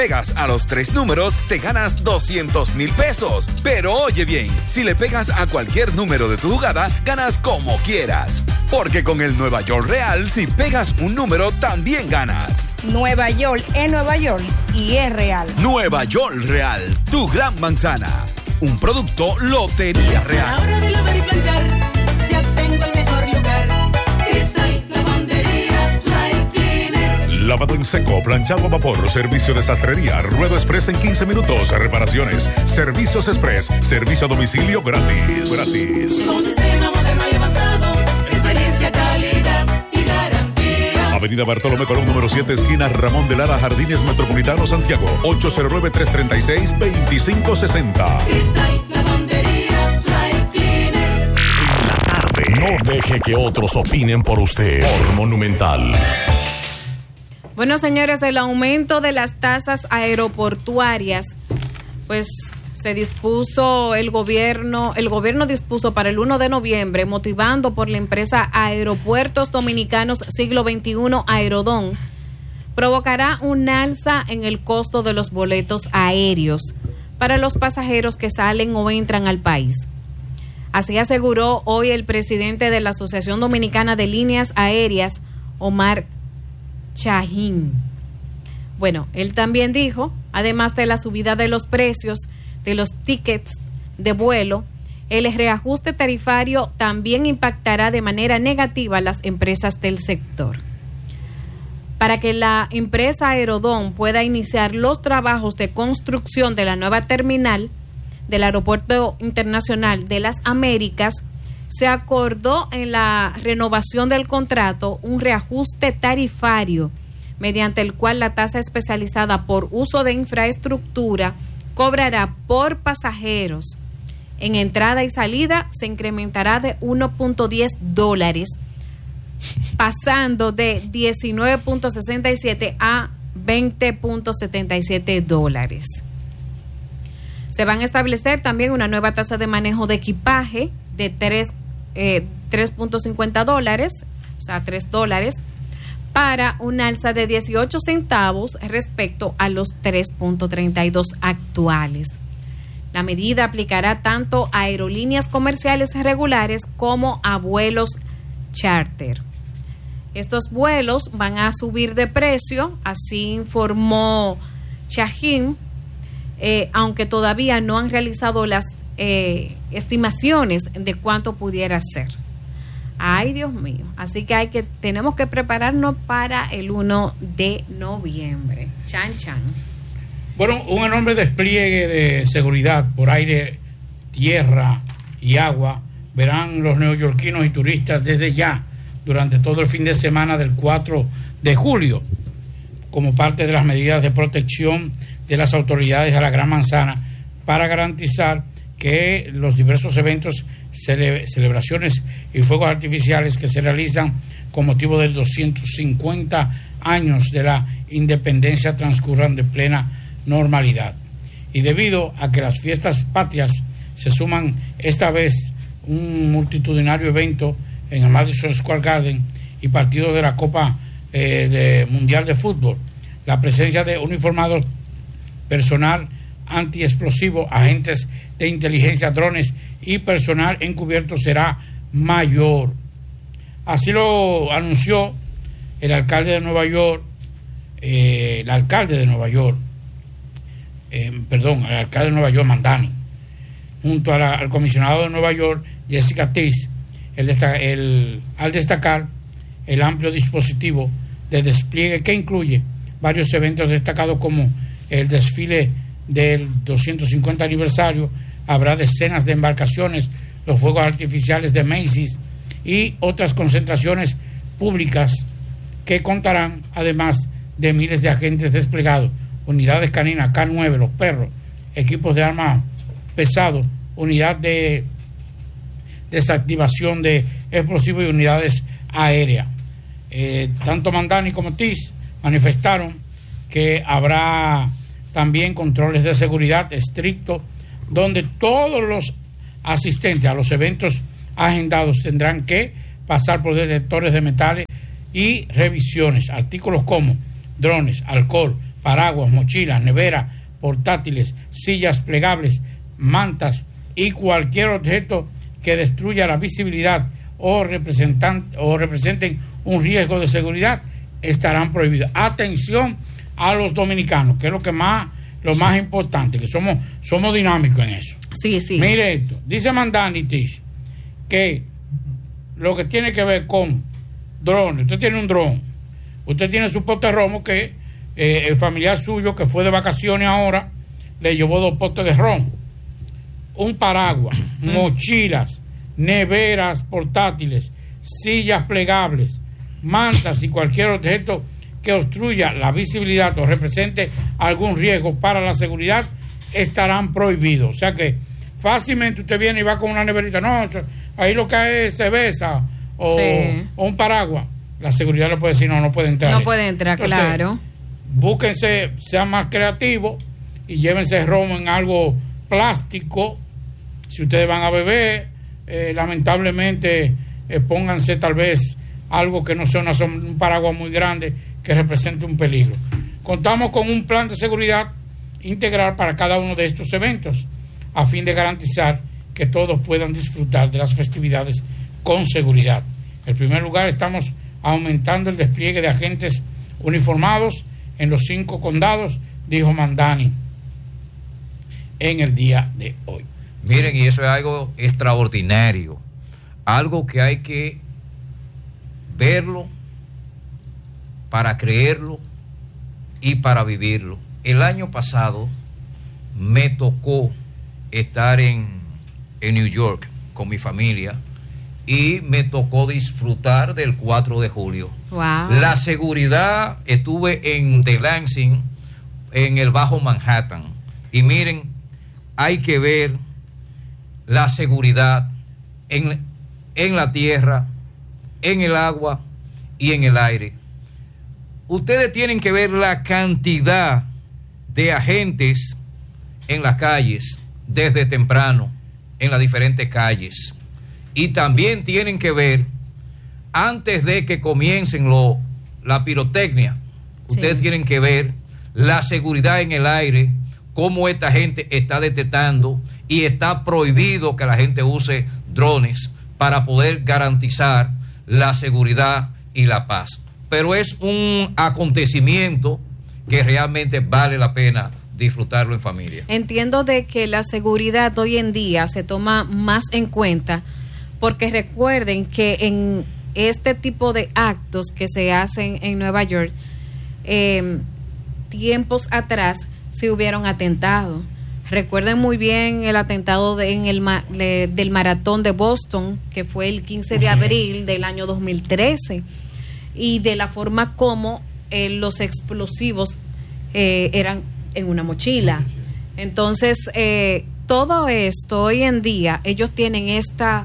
Pegas a los 3 números, te ganas 200,000 pesos. Pero oye bien, si le pegas a cualquier número de tu jugada, ganas como quieras. Porque con el Nueva York Real, si pegas un número, también ganas. Nueva York es Nueva York y es real. Nueva York Real, tu gran manzana. Un producto Lotería Real. A la hora de lavar y planchar, ya tengo el mejor lugar. Cristal Lavandería Dry Cleaner. Lavado en seco, planchado a vapor, servicio de sastrería, ruedo express en 15 minutos, reparaciones, servicios express, servicio a domicilio gratis. Con un sistema moderno y avanzado, experiencia, calidad y garantía. Avenida Bartolomé Colón, número 7, esquina Ramón de Lara, Jardines Metropolitano, Santiago, 809-336-2560. Cristal Lavandería Dry Cleaner. En la tarde, no deje que otros opinen por usted. Por Monumental. Bueno, señores, el aumento de las tasas aeroportuarias, pues se dispuso el gobierno dispuso para el 1 de noviembre, motivando por la empresa Aeropuertos Dominicanos Siglo XXI Aerodón, provocará un alza en el costo de los boletos aéreos para los pasajeros que salen o entran al país. Así aseguró hoy el presidente de la Asociación Dominicana de Líneas Aéreas, Omar Chajín. Bueno, él también dijo, además de la subida de los precios de los tickets de vuelo, el reajuste tarifario también impactará de manera negativa a las empresas del sector. Para que la empresa Aerodón pueda iniciar los trabajos de construcción de la nueva terminal del Aeropuerto Internacional de las Américas, se acordó en la renovación del contrato un reajuste tarifario mediante el cual la tasa especializada por uso de infraestructura cobrará por pasajeros. En entrada y salida se incrementará de $1.10, pasando de 19.67 a $20.77. Se van a establecer también una nueva tasa de manejo de equipaje de $3.50, o sea, $3, para un alza de 18 centavos respecto a los 3.32 actuales. La medida aplicará tanto a aerolíneas comerciales regulares como a vuelos charter. Estos vuelos van a subir de precio, así informó Chajín, aunque todavía no han realizado las estimaciones de cuánto pudiera ser. Ay, Dios mío. Así que tenemos que prepararnos para el 1 de noviembre. Chan, chan. Bueno, un enorme despliegue de seguridad por aire, tierra y agua verán los neoyorquinos y turistas desde ya durante todo el fin de semana del 4 de julio, como parte de las medidas de protección de las autoridades a la Gran Manzana para garantizar que los diversos eventos, celebraciones y fuegos artificiales que se realizan con motivo de 250 años de la independencia transcurran de plena normalidad. Y debido a que las fiestas patrias se suman esta vez un multitudinario evento en el Madison Square Garden y partidos de la Copa Mundial de Fútbol, la presencia de uniformados, personal antiexplosivo, agentes de inteligencia, drones y personal encubierto será mayor. Así lo anunció el alcalde de Nueva York, el alcalde de Nueva York, Mandani, junto al comisionado de Nueva York, Jessica Tice, al destacar el amplio dispositivo de despliegue que incluye varios eventos destacados como el desfile del 250 aniversario, habrá decenas de embarcaciones, los fuegos artificiales de Macy's y otras concentraciones públicas que contarán además de miles de agentes desplegados, unidades caninas, K9, los perros, equipos de armas pesados, unidad de desactivación de explosivos y unidades aéreas. Tanto Mandani como Tiz manifestaron que habrá también controles de seguridad estrictos, donde todos los asistentes a los eventos agendados tendrán que pasar por detectores de metales y revisiones. Artículos como drones, alcohol, paraguas, mochilas, neveras, portátiles, sillas plegables, mantas y cualquier objeto que destruya la visibilidad o representen un riesgo de seguridad estarán prohibidos. Atención a los dominicanos, que es lo más importante, que somos dinámicos en eso. Sí, sí. Mire esto, dice Mandani Tish que lo que tiene que ver con drones, usted tiene un dron, usted tiene su pote romo que el familiar suyo que fue de vacaciones ahora le llevó 2 potes de ron, un paraguas, mochilas, neveras portátiles, sillas plegables, mantas y cualquier objeto que obstruya la visibilidad o represente algún riesgo para la seguridad estarán prohibidos. O sea que fácilmente usted viene y va con una neverita, no, ahí lo que hay es cerveza o un paraguas, la seguridad le puede decir no puede entrar. No puede entrar. Entonces, claro. Búsquense, sean más creativos y llévense romo en algo plástico. Si ustedes van a beber, lamentablemente pónganse tal vez algo que no sea un paraguas muy grande que represente un peligro. Contamos con un plan de seguridad integral para cada uno de estos eventos a fin de garantizar que todos puedan disfrutar de las festividades con seguridad. En primer lugar, estamos aumentando el despliegue de agentes uniformados en los 5 condados, dijo Mandani en el día de hoy. Miren, y eso es algo extraordinario, algo que hay que verlo para creerlo y para vivirlo. El año pasado me tocó estar en New York con mi familia y me tocó disfrutar del 4 de julio. Wow. La seguridad, estuve en The Lansing, en el Bajo Manhattan, y miren, hay que ver la seguridad en la tierra, en el agua y en el aire. Ustedes tienen que ver la cantidad de agentes en las calles desde temprano, en las diferentes calles. Y también tienen que ver, antes de que comiencen la pirotecnia, ustedes tienen que ver la seguridad en el aire, cómo esta gente está detectando, y está prohibido que la gente use drones para poder garantizar la seguridad y la paz. Pero es un acontecimiento que realmente vale la pena disfrutarlo en familia. Entiendo de que la seguridad hoy en día se toma más en cuenta, porque recuerden que en este tipo de actos que se hacen en Nueva York, tiempos atrás se hubieron atentado. Recuerden muy bien el atentado del maratón de Boston, que fue el 15 de abril del año 2013, y de la forma como los explosivos eran en una mochila. Entonces, todo esto hoy en día, ellos tienen esta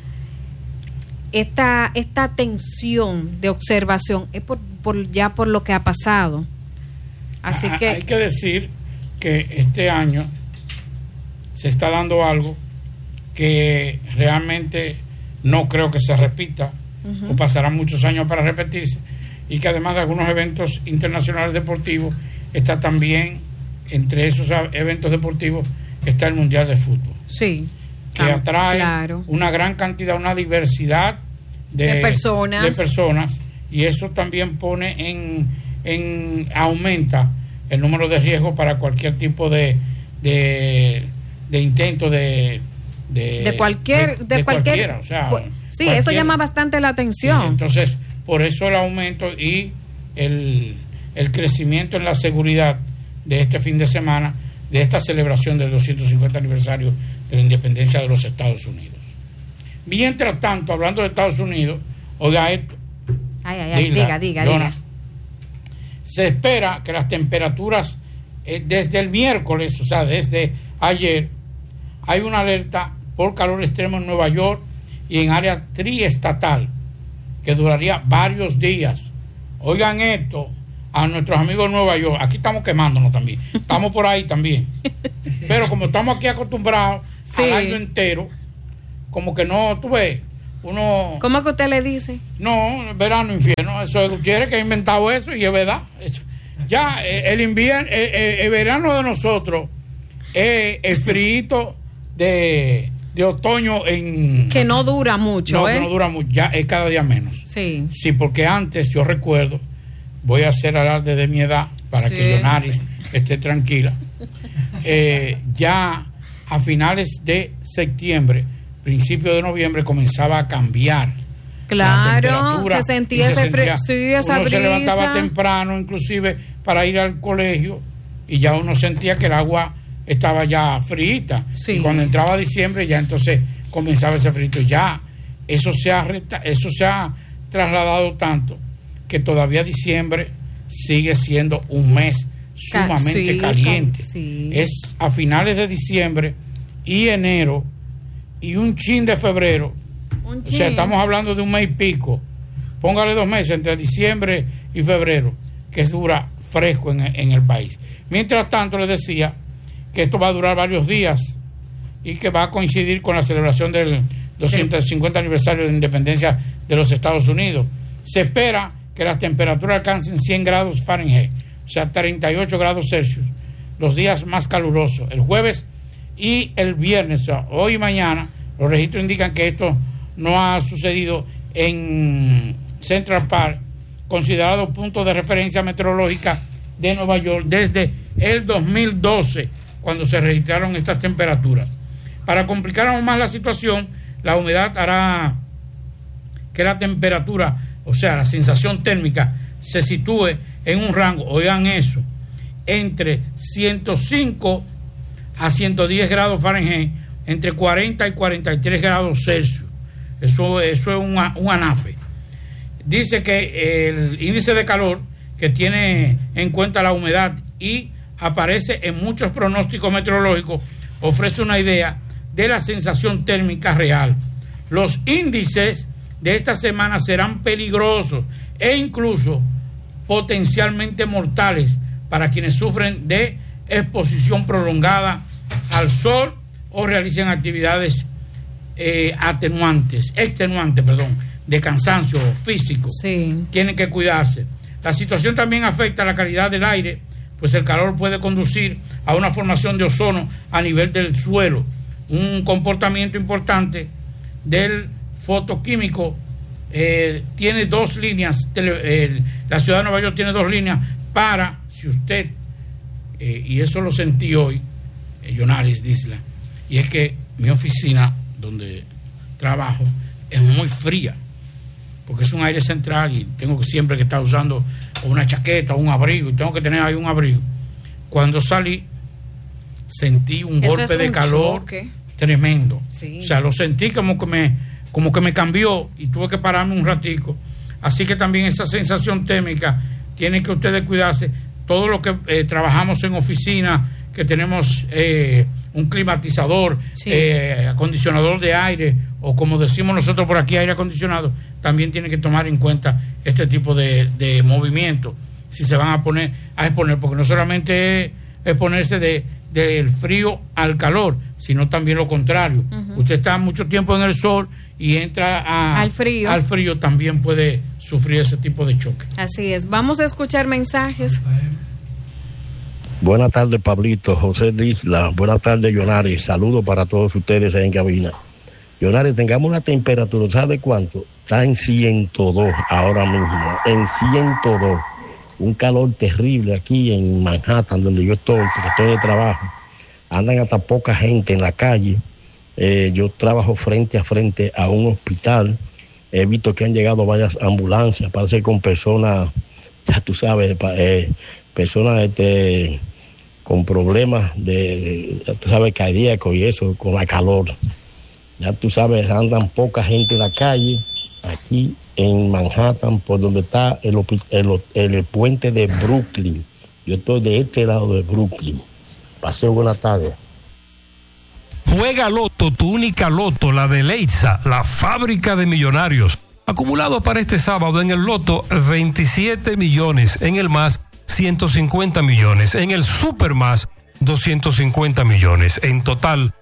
tensión de observación, es por lo que ha pasado. Así que hay que decir que este año se está dando algo que realmente no creo que se repita, o pasarán muchos años para repetirse, y que además de algunos eventos internacionales deportivos, está también, entre esos eventos deportivos, está el Mundial de Fútbol. Sí. Que atrae una gran cantidad, una diversidad de personas, y eso también pone aumenta el número de riesgos para cualquier tipo de intento de cualquiera, o sea, eso llama bastante la atención. Sí, entonces, por eso el aumento y el crecimiento en la seguridad de este fin de semana, de esta celebración del 250 aniversario de la independencia de los Estados Unidos. Mientras tanto, hablando de Estados Unidos, oiga esto. Diga. Se espera que las temperaturas desde el miércoles, o sea, desde ayer, hay una alerta por calor extremo en Nueva York y en área triestatal que duraría varios días. Oigan esto, a nuestros amigos de Nueva York, aquí estamos quemándonos también, estamos por ahí también, pero como estamos aquí acostumbrados al año entero, como que no, tú ves, uno... ¿Cómo es que usted le dice? No, verano, infierno, eso es Gutiérrez que ha inventado eso y es verdad. Ya el invierno, el verano de nosotros es el frío de otoño que no dura mucho, que no dura mucho, ya es cada día menos. Sí. Sí, porque antes yo recuerdo, voy a hacer alarde de mi edad para que Yonaris esté tranquila. Ya a finales de septiembre, principio de noviembre comenzaba a cambiar. Claro, se sentía ese frío, sí, esa uno brisa. Se levantaba temprano, inclusive para ir al colegio, y ya uno sentía que el agua estaba ya frita. Sí. Y cuando entraba diciembre, ya entonces comenzaba ese frito. Ya eso se ha trasladado tanto que todavía diciembre sigue siendo un mes sumamente caliente. Sí. Es a finales de diciembre y enero y un chin de febrero. O sea, estamos hablando de un mes y pico. Póngale 2 meses entre diciembre y febrero, que dura fresco en el país. Mientras tanto, les decía que esto va a durar varios días y que va a coincidir con la celebración del 250 aniversario de independencia de los Estados Unidos. Se espera que las temperaturas alcancen 100 grados Fahrenheit, o sea, 38 grados Celsius, los días más calurosos, el jueves y el viernes, o sea, hoy y mañana. Los registros indican que esto no ha sucedido en Central Park, considerado punto de referencia meteorológica de Nueva York desde el 2012, cuando se registraron estas temperaturas. Para complicar aún más la situación, la humedad hará que la temperatura, o sea, la sensación térmica, se sitúe en un rango, oigan eso, entre 105 a 110 grados Fahrenheit, entre 40 y 43 grados Celsius. Eso es un anafe. Dice que el índice de calor, que tiene en cuenta la humedad y aparece en muchos pronósticos meteorológicos, ofrece una idea de la sensación térmica real. Los índices de esta semana serán peligrosos e incluso potencialmente mortales para quienes sufren de exposición prolongada al sol o realicen actividades extenuantes, de cansancio físico. Sí. Tienen que cuidarse. La situación también afecta la calidad del aire, pues el calor puede conducir a una formación de ozono a nivel del suelo, un comportamiento importante del fotoquímico. Tiene 2 líneas, la ciudad de Nueva York tiene 2 líneas para, si usted, y eso lo sentí hoy, Yonaris Disla, y es que mi oficina donde trabajo es muy fría, porque es un aire central y tengo siempre que estar usando una chaqueta o un abrigo, y tengo que tener ahí un abrigo. Cuando salí, sentí un golpe de calor tremendo. Sí. O sea, lo sentí como que me cambió y tuve que pararme un ratico. Así que también esa sensación térmica tienen que ustedes cuidarse. Todo lo que trabajamos en oficina, que tenemos un climatizador, acondicionador de aire, o como decimos nosotros por aquí, aire acondicionado, también tienen que tomar en cuenta este tipo de movimiento si se van a exponer, porque no solamente es exponerse del frío al calor, sino también lo contrario. Usted está mucho tiempo en el sol y entra al frío, también puede sufrir ese tipo de choque. Así es. Vamos a escuchar mensajes. Buenas tardes, Pablito, José Disla. Buenas tardes, Yonaris. Saludos para todos ustedes ahí en cabina. Yonaris, tengamos una temperatura, ¿sabe cuánto? Está en 102 ahora mismo, en 102. Un calor terrible aquí en Manhattan, donde yo estoy, porque estoy de trabajo. Andan hasta poca gente en la calle. Yo trabajo frente a frente a un hospital. He visto que han llegado varias ambulancias, parece con personas, ya tú sabes, personas con problemas tú sabes, cardíacos y eso, con la calor. Ya tú sabes, andan poca gente en la calle, aquí en Manhattan, por donde está el puente de Brooklyn. Yo estoy de este lado de Brooklyn. Pasé buena tarde. Juega Loto, tu única Loto, la de Leitza, la fábrica de millonarios. Acumulado para este sábado en el Loto, 27 millones. En el Más, 150 millones. En el Super Más, 250 millones. En total,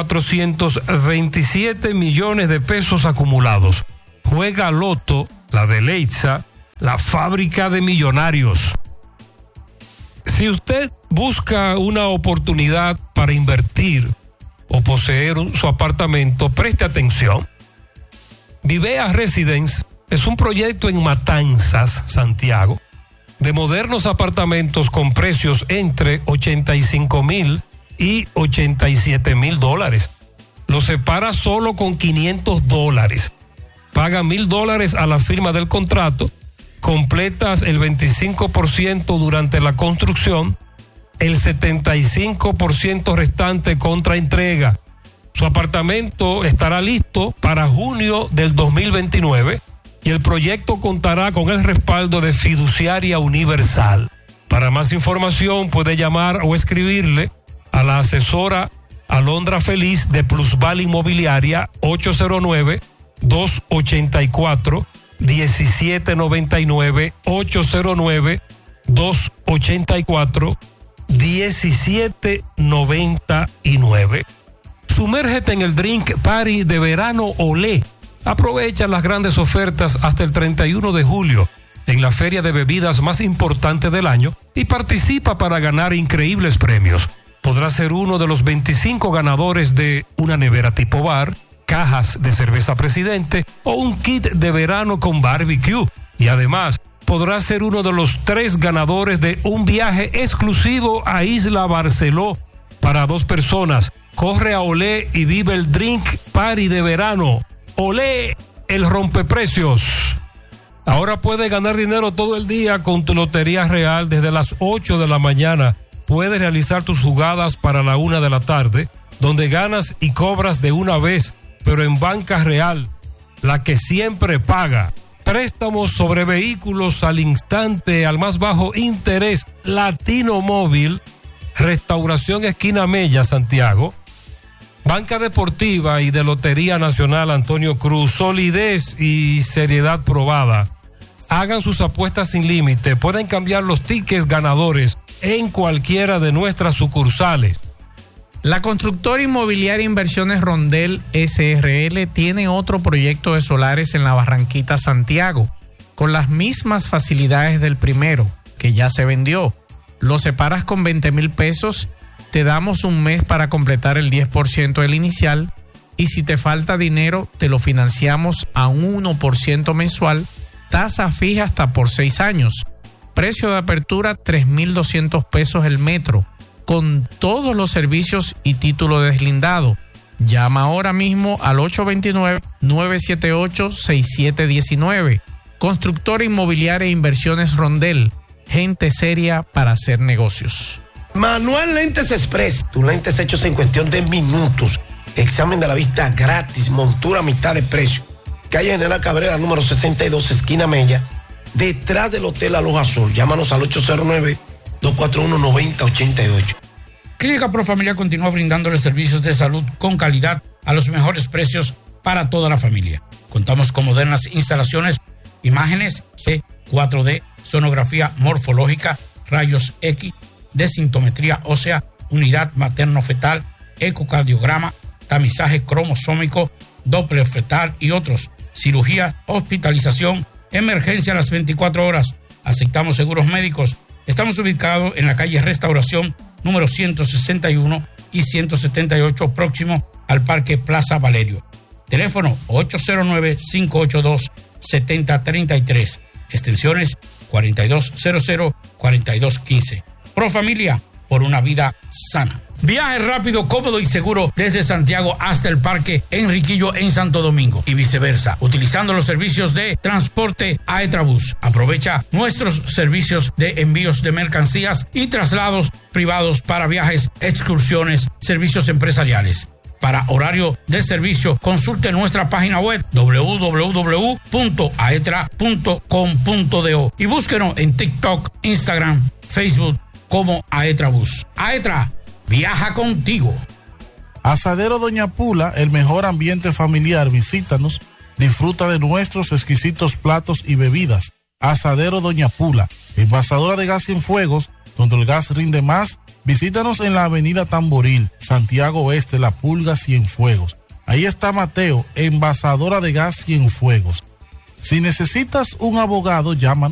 427 millones de pesos acumulados. Juega Loto, la de Leitza, la fábrica de millonarios. Si usted busca una oportunidad para invertir o poseer su apartamento, preste atención. Vivea Residence es un proyecto en Matanzas, Santiago, de modernos apartamentos con precios entre $85,000 y $87,000. Lo separa solo con $500. Paga $1,000 a la firma del contrato, completas el 25% durante la construcción, el 75% restante contra entrega. Su apartamento estará listo para junio del 2029 y el proyecto contará con el respaldo de Fiduciaria Universal. Para más información puede llamar o escribirle a la asesora Alondra Feliz de Plusval Inmobiliaria 809-284-1799, 809-284-1799. Sumérgete en el Drink Party de verano Olé. Aprovecha las grandes ofertas hasta el 31 de julio en la feria de bebidas más importante del año y participa para ganar increíbles premios. Podrás ser uno de los 25 ganadores de una nevera tipo bar, cajas de cerveza Presidente o un kit de verano con barbecue. Y además, podrás ser uno de los 3 ganadores de un viaje exclusivo a Isla Barceló para 2 personas. Corre a Olé y vive el Drink Party de verano. Olé, el rompeprecios. Ahora puedes ganar dinero todo el día con tu Lotería Real desde las 8 de la mañana. Puedes realizar tus jugadas para la 1 de la tarde, donde ganas y cobras de una vez, pero en Banca Real, la que siempre paga. Préstamos sobre vehículos al instante, al más bajo interés. Latino Móvil, Restauración Esquina Mella, Santiago. Banca Deportiva y de Lotería Nacional Antonio Cruz, solidez y seriedad probada. Hagan sus apuestas sin límite, pueden cambiar los tickets ganadores en cualquiera de nuestras sucursales. La constructora inmobiliaria Inversiones Rondel SRL tiene otro proyecto de solares en la Barranquita, Santiago, con las mismas facilidades del primero, que ya se vendió. Lo separas con 20,000 pesos, te damos un mes para completar el 10% del inicial y si te falta dinero te lo financiamos a un 1% mensual, tasa fija hasta por 6 años. Precio de apertura 3,200 pesos el metro, con todos los servicios y título deslindado. Llama ahora mismo al 829-978-6719. Constructora Inmobiliaria e Inversiones Rondel, gente seria para hacer negocios. Manuel Lentes Express, tus lentes hechos en cuestión de minutos. Examen de la vista gratis, montura a mitad de precio. Calle General Cabrera, número 62, esquina Mella, detrás del Hotel Aloha Sol. Llámanos al 809-241-9088. Clínica Profamilia continúa brindándole servicios de salud con calidad a los mejores precios para toda la familia. Contamos con modernas instalaciones, imágenes 4D, sonografía morfológica, rayos X, desintometría ósea, unidad materno-fetal, ecocardiograma, tamizaje cromosómico, Doppler fetal y otros. Cirugía, hospitalización, emergencia a las 24 horas. Aceptamos seguros médicos. Estamos ubicados en la calle Restauración, número 161 y 178, próximo al Parque Plaza Valerio. Teléfono 809-582-7033. Extensiones 4200, 4215. Profamilia, por una vida sana. Viaje rápido, cómodo y seguro desde Santiago hasta el Parque Enriquillo en Santo Domingo y viceversa, utilizando los servicios de transporte Aetrabús. Aprovecha nuestros servicios de envíos de mercancías y traslados privados para viajes, excursiones, servicios empresariales. Para horario de servicio, consulte nuestra página web www.aetra.com.do y búsquenos en TikTok, Instagram, Facebook como Aetrabús. Aetra, viaja contigo. Asadero Doña Pula, el mejor ambiente familiar. Visítanos, disfruta de nuestros exquisitos platos y bebidas. Asadero Doña Pula, envasadora de gas Cienfuegos, donde el gas rinde más. Visítanos en la avenida Tamboril, Santiago Oeste, La Pulga, Cienfuegos. Ahí está Mateo, envasadora de gas Cienfuegos. Si necesitas un abogado, llámanos